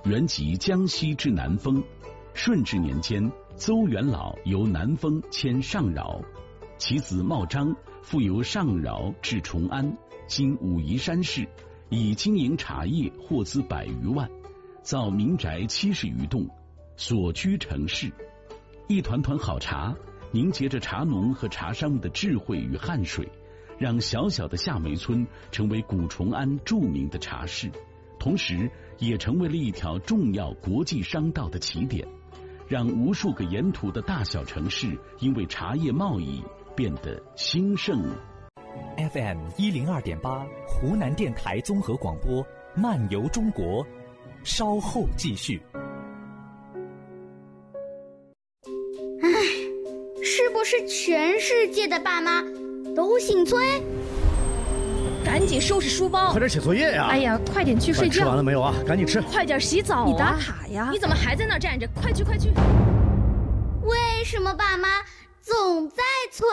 原籍江西之南丰。顺治年间，邹元老由南丰迁上饶，其子茂章复由上饶至崇安（今武夷山市），以经营茶叶获资100余万，造民宅70余栋，所居城市。一团团好茶凝结着茶农和茶商们的智慧与汗水，让小小的夏梅村成为古崇安著名的茶市，同时也成为了一条重要国际商道的起点，让无数个沿途的大小城市因为茶叶贸易变得兴盛。 FM 102.8，湖南电台综合广播，漫游中国，稍后继续。 是不是全世界的爸妈都姓崔？ 赶紧收拾书包， 快点写作业呀！ 哎呀，快点去睡觉。 吃完了没有啊？赶紧吃。 快点洗澡啊！你打卡呀！你怎么还在那站着？快去快去！ 为什么爸妈总在催？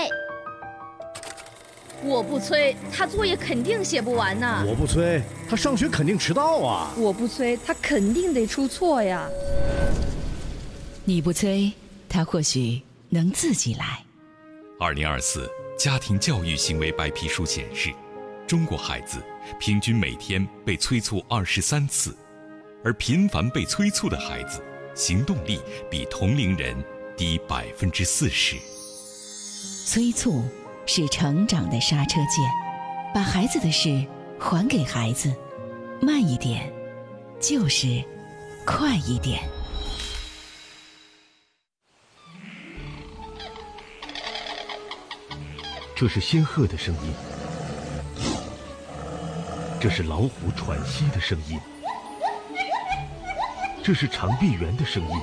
我不催，他作业肯定写不完呢。 我不催，他上学肯定迟到啊。 我不催，他肯定得出错呀。 你不催，他或许能自己来。 2024家庭教育行为白皮书显示，中国孩子平均每天被催促23次，而频繁被催促的孩子，行动力比同龄人低40%。 催促是成长的刹车键，把孩子的事还给孩子，慢一点，就是快一点。 这是仙鹤的声音，这是老虎喘息的声音，这是长臂猿的声音。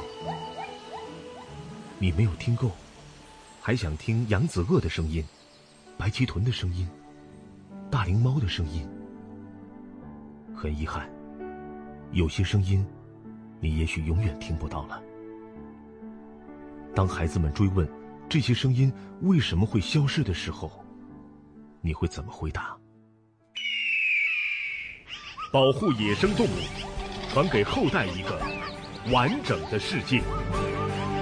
你没有听够，还想听扬子鳄的声音、白鳍豚的声音、大灵猫的声音。很遗憾，有些声音你也许永远听不到了。当孩子们追问这些声音为什么会消失的时候，你会怎么回答？保护野生动物，传给后代一个完整的世界。